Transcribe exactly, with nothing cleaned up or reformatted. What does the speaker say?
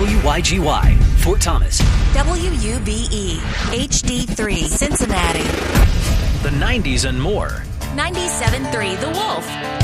W Y G Y, Fort Thomas. W U B E, H D three, Cincinnati. The nineties and more. ninety-seven point three The Wolf.